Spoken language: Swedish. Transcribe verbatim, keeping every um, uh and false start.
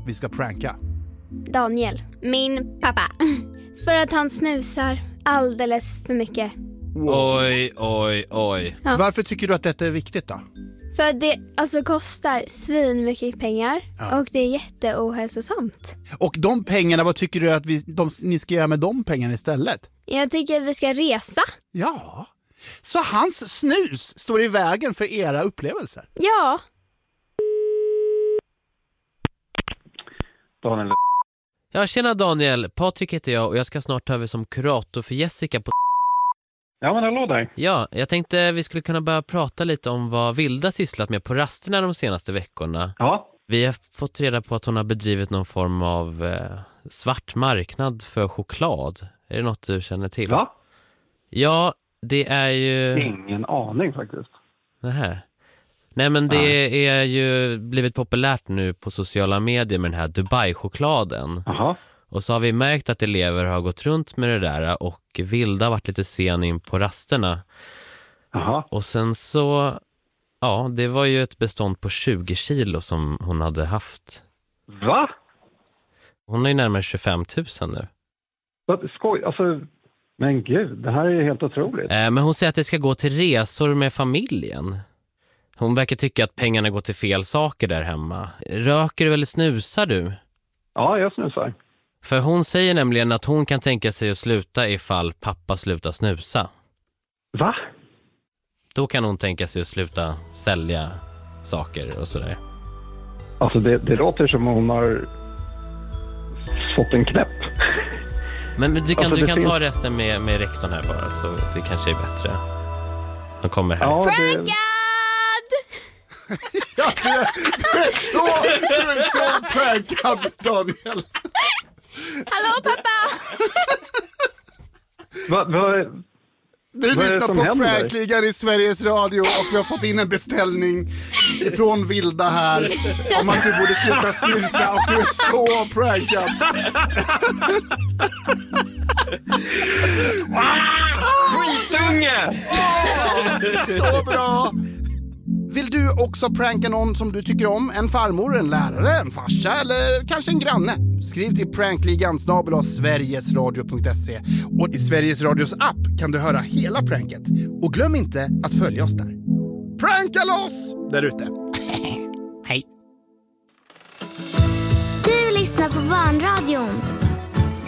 vi ska pranka? Daniel, min pappa. För att han snusar alldeles för mycket. Oj, oj, oj. Ja. Varför tycker du att detta är viktigt då? För det alltså kostar svin mycket pengar. Ja. Och det är jätteohälsosamt. Och de pengarna, vad tycker du att vi, de, ni ska göra med de pengarna istället? Jag tycker att vi ska resa. Ja, så hans snus står i vägen för era upplevelser? Ja. Daniel. Ja, tjena Daniel. Patrik heter jag och jag ska snart ta över som kurator för Jessica på... Ja, men hallå där. Ja, jag tänkte vi skulle kunna börja prata lite om vad Vilda sysslat med på rasterna de senaste veckorna. Ja. Vi har fått reda på att hon har bedrivit någon form av eh, svart marknad för choklad. Är det något du känner till? Va? Ja, det är ju... Ingen aning faktiskt. Nähä. Nej, men det Nej. är ju blivit populärt nu på sociala medier med den här Dubai-chokladen. Jaha. Och så har vi märkt att elever har gått runt med det där och Vilda har varit lite sen in på rasterna. Jaha. Och sen så, ja, det var ju ett bestånd på tjugo kilo som hon hade haft. Va? Hon är ju närmare tjugofem tusen nu. Vad skoj, alltså, men gud, det här är ju helt otroligt. Eh, men hon säger att det ska gå till resor med familjen. Hon verkar tycka att pengarna går till fel saker där hemma. Röker du eller snusar du? Ja, jag snusar. För hon säger nämligen att hon kan tänka sig att sluta ifall pappa slutar snusa. Va? Då kan hon tänka sig att sluta sälja saker och sådär. Alltså det, det låter som hon har fått en knäpp. Men, men du kan, alltså, du kan finns... ta resten med, med rektorn här bara, så det kanske är bättre. De kommer här. Ja, Prankad! det... Ja, du, är, du är så, du är så prankad, Daniel. Hallå pappa! Va, va... Du Vad är det lyssnar som på händer? Prankligan i Sveriges Radio och vi har fått in en beställning från Vilda här om att du borde sluta snusa och du är så prankad. Skitunge! Så bra! Vill du också pranka någon som du tycker om? En farmor, en lärare, en farsa eller kanske en granne? Skriv till prankligan snabel-a sverigesradio punkt se. Och i Sveriges Radios app kan du höra hela pranket. Och glöm inte att följa oss där. Pranka loss där ute. Hej. Du lyssnar på Barnradion.